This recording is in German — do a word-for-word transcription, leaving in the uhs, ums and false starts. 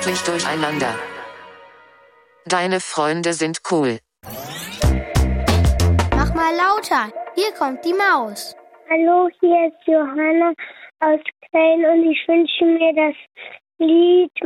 wirklich durcheinander. Deine Freunde sind cool. Mach mal lauter. Hier kommt die Maus. Hallo, hier ist Johanna aus Köln und ich wünsche mir das Lied